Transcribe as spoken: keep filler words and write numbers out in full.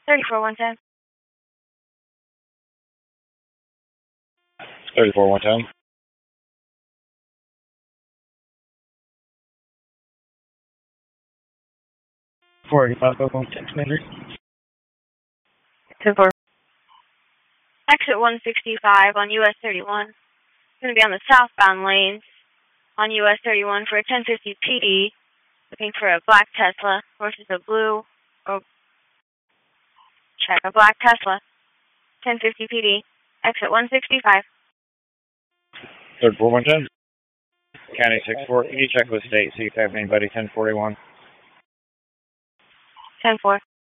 thirty-four one ten. thirty-four one ten. four eighty-five, Oklahoma ten, Commander. ten four. Exit one sixty-five on U S thirty-one. It's going to be on the southbound lanes on U S thirty-one for a ten fifty P D. Looking for a black Tesla versus a blue. Oh, check a black Tesla. ten fifty P D. Exit one sixty-five. thirty-four one ten. County six four. Can you check with state, see if they have anybody ten forty-one? ten four.